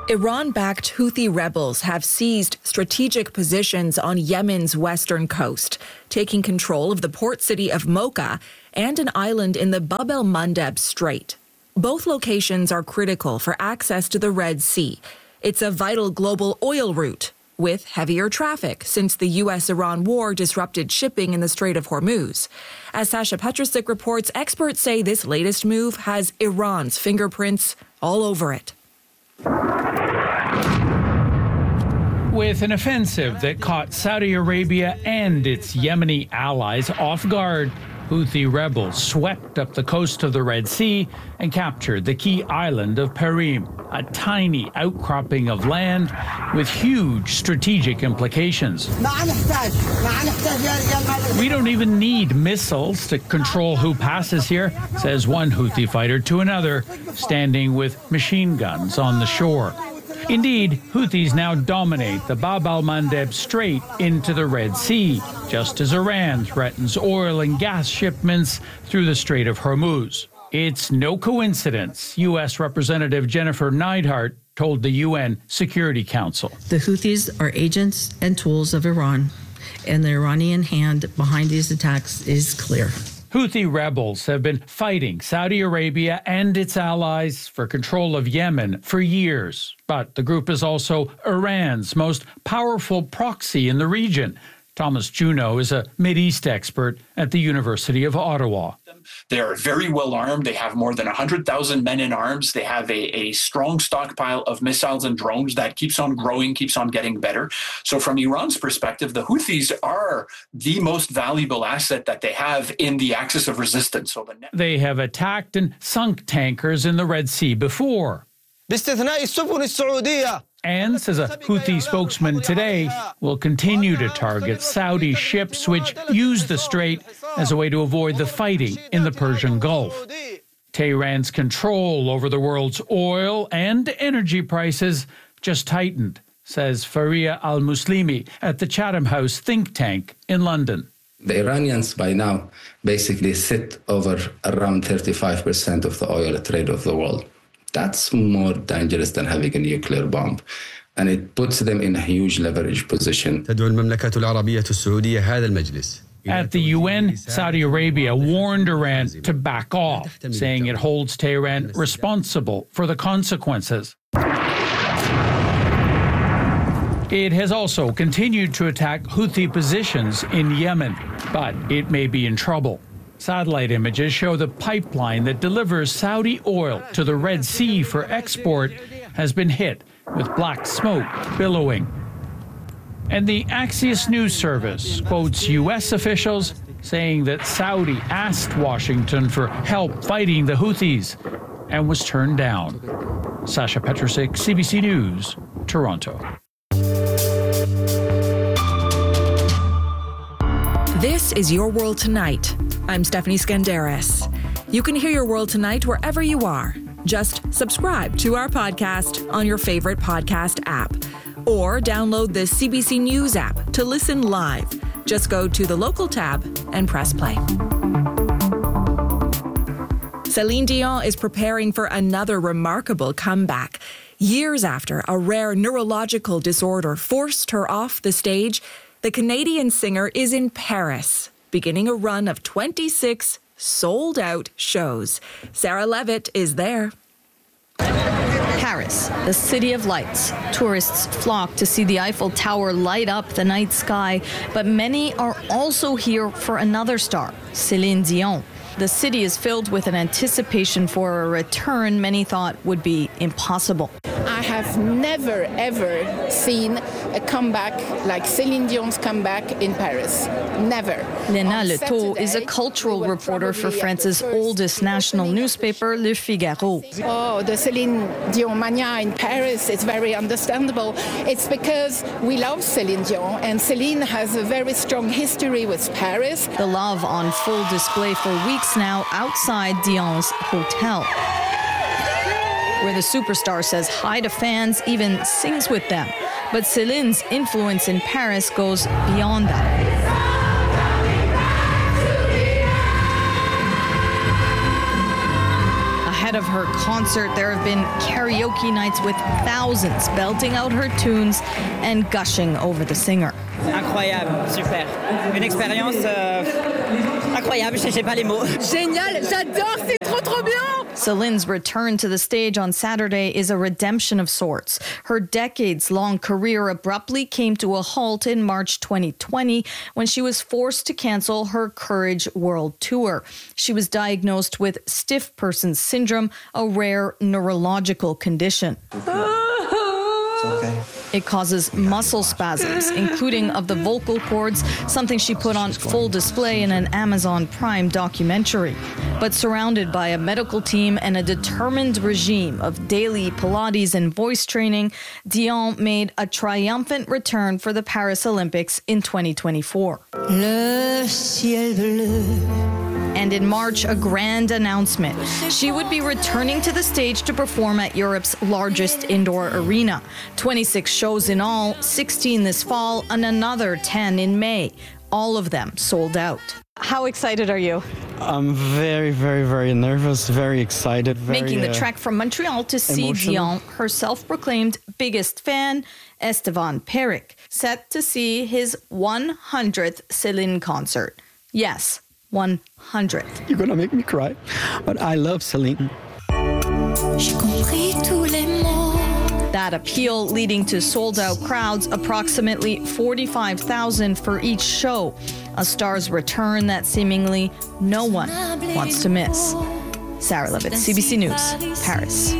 Iran-backed Houthi rebels have seized strategic positions on Yemen's western coast, taking control of the port city of Mocha and an island in the Bab el-Mandeb Strait. Both locations are critical for access to the Red Sea. It's a vital global oil route, with heavier traffic since the U.S.-Iran war disrupted shipping in the Strait of Hormuz. As Sasha Petrusik reports, experts say this latest move has Iran's fingerprints all over it. With an offensive that caught Saudi Arabia and its Yemeni allies off guard, Houthi rebels swept up the coast of the Red Sea and captured the key island of Perim, a tiny outcropping of land with huge strategic implications. We don't even need missiles to control who passes here, says one Houthi fighter to another, standing with machine guns on the shore. Indeed, Houthis now dominate the Bab el-Mandeb Strait into the Red Sea, just as Iran threatens oil and gas shipments through the Strait of Hormuz. It's no coincidence, U.S. Representative Jennifer Neidhart told the UN Security Council. The Houthis are agents and tools of Iran, and the Iranian hand behind these attacks is clear. Houthi rebels have been fighting Saudi Arabia and its allies for control of Yemen for years. But the group is also Iran's most powerful proxy in the region. Thomas Juneau is a Mideast expert at the University of Ottawa. They are very well armed. They have more than 100,000 men in arms. They have a strong stockpile of missiles and drones that keeps on growing, keeps on getting better. So from Iran's perspective, the Houthis are the most valuable asset that they have in the axis of resistance. They have attacked and sunk tankers in the Red Sea before. And, says a Houthi spokesman today, will continue to target Saudi ships which use the strait as a way to avoid the fighting in the Persian Gulf. Tehran's control over the world's oil and energy prices just tightened, says Faria al-Muslimi at the Chatham House think tank in London. The Iranians by now basically sit over around 35% of the oil trade of the world. That's more dangerous than having a nuclear bomb. And it puts them in a huge leverage position. تدعو المملكة العربية السعودية هذا المجلس. At the UN, Saudi Arabia warned Iran to back off, saying it holds Tehran responsible for the consequences. It has also continued to attack Houthi positions in Yemen, but it may be in trouble. Satellite images show the pipeline that delivers Saudi oil to the Red Sea for export has been hit with black smoke billowing. And the Axios News Service quotes U.S. officials saying that Saudi asked Washington for help fighting the Houthis and was turned down. Sasha Petrusik, CBC News, Toronto. This is Your World Tonight. I'm Stephanie Skandaris. You can hear Your World Tonight wherever you are. Just subscribe to our podcast on your favorite podcast app or download the CBC News app to listen live. Just go to the local tab and press play. Celine Dion is preparing for another remarkable comeback. Years after a rare neurological disorder forced her off the stage, the Canadian singer is in Paris, beginning a run of 26 sold-out shows. Sarah Levitt is there. Paris, the city of lights. Tourists flock to see the Eiffel Tower light up the night sky, but many are also here for another star, Celine Dion. The city is filled with an anticipation for a return many thought would be impossible. I have never, ever seen a comeback like Celine Dion's comeback in Paris. Never. Léna Leteau is a cultural reporter for France's oldest national newspaper, Le Figaro. Oh, the Celine Dion mania in Paris is very understandable. It's because we love Celine Dion, and Celine has a very strong history with Paris. The love on full display for weeks now outside Dion's hotel, where the superstar says hi to fans, even sings with them. But Celine's influence in Paris goes beyond that. Ahead of her concert, there have been karaoke nights with thousands belting out her tunes and gushing over the singer. Incroyable, super. Une expérience incroyable, je sais pas les mots. Génial, j'adore, c'est trop bien. Celine's return to the stage on Saturday is a redemption of sorts. Her decades-long career abruptly came to a halt in March 2020 when she was forced to cancel her Courage World Tour. She was diagnosed with stiff person syndrome, a rare neurological condition. Okay. It causes muscle spasms, including of the vocal cords, something she put on full display in an Amazon Prime documentary. But surrounded by a medical team and a determined regime of daily Pilates and voice training, Dion made a triumphant return for the Paris Olympics in 2024. Le ciel bleu. And in March, a grand announcement. She would be returning to the stage to perform at Europe's largest indoor arena. 26 shows in all, 16 this fall, and another 10 in May. All of them sold out. How excited are you? I'm very, very, very nervous, very excited. Making the trek from Montreal to see Dion, her self-proclaimed biggest fan, Estevan Peric, set to see his 100th Celine concert. Yes, 100th. You're gonna make me cry, but I love Celine. That appeal leading to sold-out crowds, approximately 45,000 for each show. A star's return that seemingly no one wants to miss. Sarah Levitt, CBC News, Paris.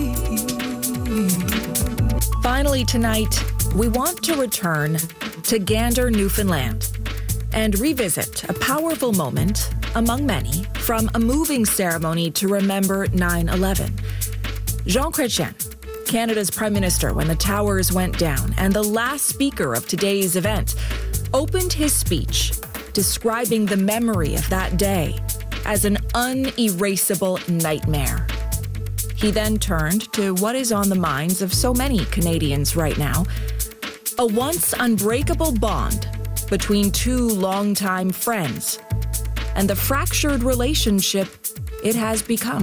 Finally tonight, we want to return to Gander, Newfoundland, and revisit a powerful moment among many from a moving ceremony to remember 9/11. Jean Chrétien, Canada's Prime Minister when the towers went down and the last speaker of today's event, opened his speech describing the memory of that day as an unerasable nightmare. He then turned to what is on the minds of so many Canadians right now, a once unbreakable bond between two longtime friends and the fractured relationship it has become.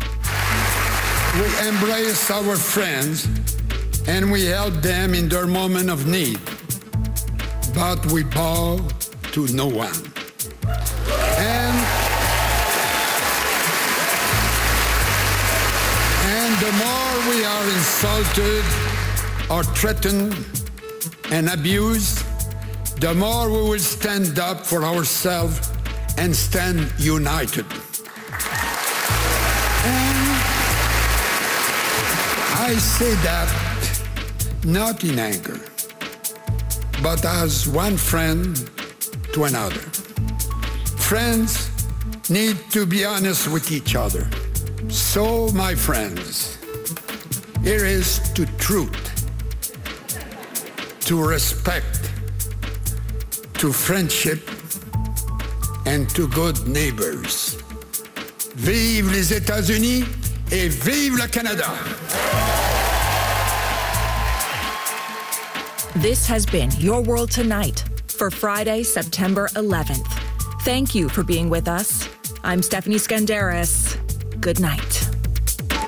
We embrace our friends and we help them in their moment of need, but we bow to no one. And the more we are insulted or threatened and abused, the more we will stand up for ourselves and stand united. And I say that not in anger, but as one friend to another. Friends need to be honest with each other. So, my friends, here is to truth, to respect, to friendship, and to good neighbors. Vive les États-Unis et vive le Canada! This has been Your World Tonight for Friday, September 11th. Thank you for being with us. I'm Stephanie Skandaris. Good night.